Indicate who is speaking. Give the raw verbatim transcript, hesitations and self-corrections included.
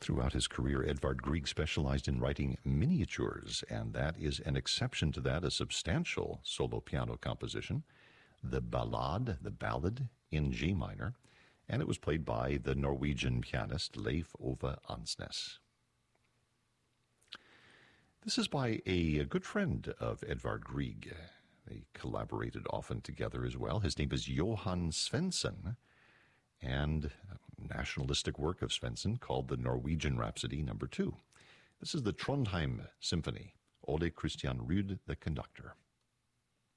Speaker 1: Throughout his career, Edvard Grieg specialized in writing miniatures, and that is an exception to that, a substantial solo piano composition, the Ballade, the Ballad in G minor, and it was played by the Norwegian pianist Leif Ove Ansnes. This is by a good friend of Edvard Grieg. They collaborated often together as well. His name is Johan Svensson, and a nationalistic work of Svensson called the Norwegian Rhapsody number two. This is the Trondheim Symphony, Ole Christian Ruud, the conductor.